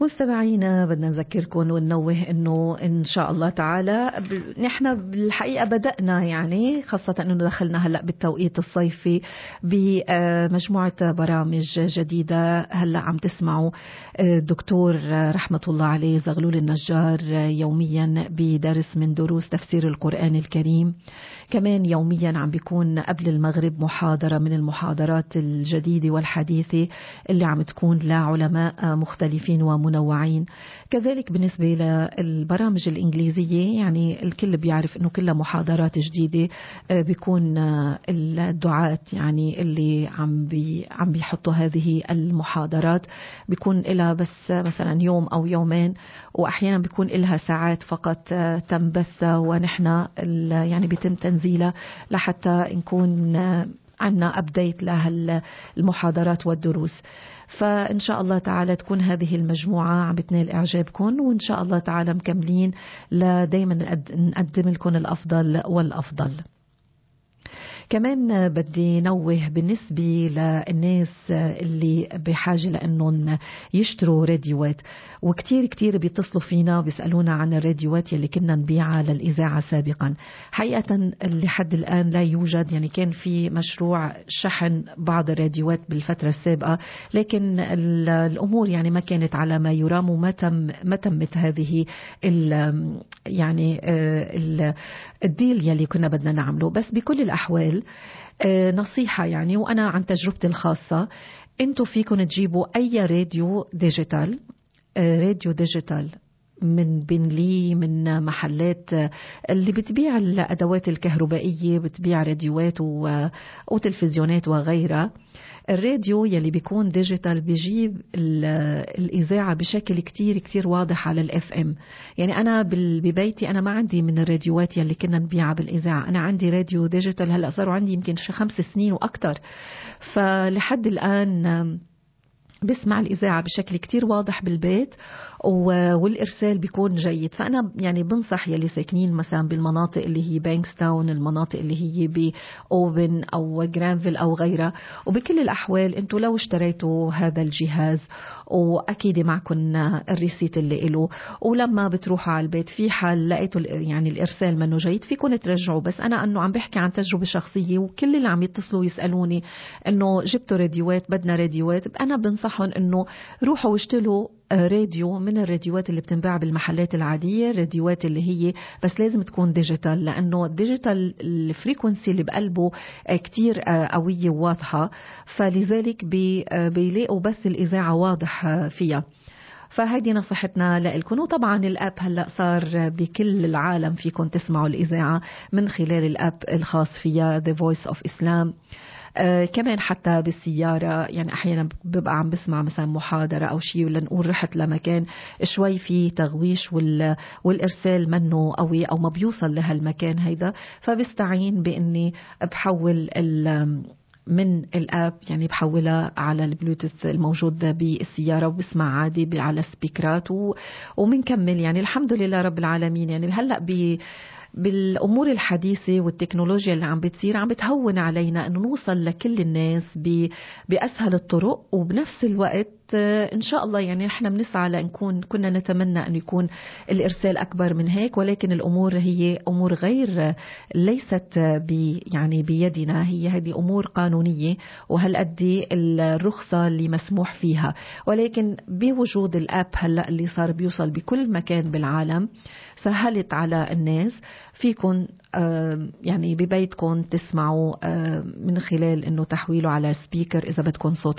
مستمعينا بدنا نذكركم وننوه انه ان شاء الله تعالى نحن بالحقيقه بدأنا يعني خاصه انه دخلنا هلا بالتوقيت الصيفي بمجموعه برامج جديده. هلا عم تسمعوا الدكتور رحمه الله عليه زغلول النجار يوميا بدرس من دروس تفسير القرآن الكريم. كمان يوميا عم بيكون قبل المغرب محاضرة من المحاضرات الجديدة والحديثة اللي عم تكون لعلماء مختلفين ومنوعين. كذلك بالنسبة للبرامج الإنجليزية يعني الكل بيعرف أنه كلها محاضرات جديدة. بيكون الدعاة يعني اللي عم بيحطوا هذه المحاضرات بيكون لها بس مثلا يوم أو يومين، وأحيانا بيكون لها ساعات فقط تنبث ونحن يعني بيتم تنزيلها لحتى نكون عنا أبديت لها المحاضرات والدروس. فإن شاء الله تعالى تكون هذه المجموعة عم بتنال إعجابكم، وإن شاء الله تعالى مكملين لدايما نقدم لكم الأفضل والأفضل. كمان بدي نوه بالنسبة للناس اللي بحاجة لأنهم يشتروا راديوات، وكتير كتير بيتصلوا فينا بيسألونا عن الراديوات اللي كنا نبيعها للإذاعة سابقا. حقيقة لحد الآن لا يوجد، يعني كان في مشروع شحن بعض الراديوات بالفترة السابقة، لكن الأمور يعني ما كانت على ما يرام وما تمت هذه يعني الديل يلي كنا بدنا نعمله. بس بكل الأحوال نصيحة يعني، وأنا عن تجربتي الخاصة، أنتوا فيكم تجيبوا أي راديو ديجيتال، راديو ديجيتال من بنلي، من محلات اللي بتبيع الأدوات الكهربائية، بتبيع راديوات وتلفزيونات وغيرها. الراديو يلي بيكون ديجيتال بيجيب الإذاعة بشكل كتير كتير واضح على الاف ام. يعني أنا ببيتي أنا ما عندي من الراديوات يلي كنا نبيعها بالإذاعة، أنا عندي راديو ديجيتال هلأ صاروا عندي يمكن 5 سنين وأكتر، فلحد الآن بسمع الإذاعة بشكل كتير واضح بالبيت والإرسال بيكون جيد. فأنا يعني بنصح يلي ساكنين مثلا بالمناطق اللي هي بانكستاون، المناطق اللي هي بأوبن أو جرانفيل أو غيرها، وبكل الأحوال أنتوا لو اشتريتوا هذا الجهاز وأكيد معكم الريسيت اللي له، ولما بتروحوا على البيت في حال لقيتوا يعني الإرسال منه جيد فيكم ترجعوا. بس أنا أنه عم بحكي عن تجربة شخصية، وكل اللي عم يتصلوا يسألوني أنه جبتوا راديوات، بدنا راديوات، أنا بنصحهم أنه روحوا واشتروا راديو من الراديوات اللي بتنباع بالمحلات العادية، الراديوات اللي هي بس لازم تكون ديجيتال، لأنه الديجيتال الفريكونسي اللي بقلبه كتير قوية وواضحة، فلذلك بيلاقوا بث الإذاعة واضح فيها. فهذه نصيحتنا لكم. وطبعا الاب هلا صار بكل العالم فيكم تسمعوا الإذاعة من خلال الاب الخاص فيها The Voice of Islam. كمان حتى بالسيارة يعني أحيانا ببقى عم بسمع مثلا محاضرة أو شيء، ولا نقول رحت لمكان شوي فيه تغويش والإرسال منه قوي أو ما بيوصل لهالمكان هيدا، فبستعين بإني بحول من الاب يعني بحولها على البلوتوث الموجود بالسيارة وبسمع عادي على سبيكرات ومنكمل. يعني الحمد لله رب العالمين. يعني هلأ بالأمور الحديثة والتكنولوجيا اللي عم بتصير عم بتهون علينا أنه نوصل لكل الناس بأسهل الطرق، وبنفس الوقت إن شاء الله يعني إحنا بنسعى لنكون، كنا نتمنى أن يكون الإرسال أكبر من هيك، ولكن الأمور هي أمور غير ليست يعني بيدنا، هي هذه أمور قانونية وهالقد الرخصة اللي مسموح فيها. ولكن بوجود الأب هلأ اللي صار بيوصل بكل مكان بالعالم سهلت على الناس، فيكن يعني ببيتكم تسمعوا من خلال انه تحويله على سبيكر اذا بدكم صوت